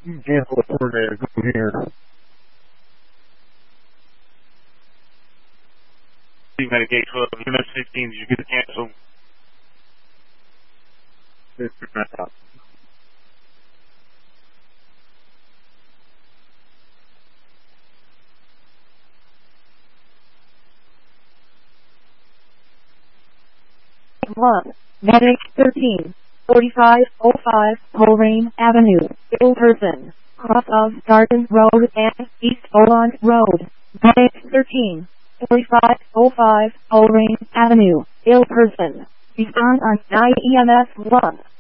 Cancel it for there. Go here. Medicaid 12, UMF 16, did you get the cancel? One, Medic 13, 4505, Coleraine Avenue, ill person, cross of Darton Road and East Oland Road. Medic 13, 4505, Coleraine Avenue, ill person. Respond on 9 EMS 1.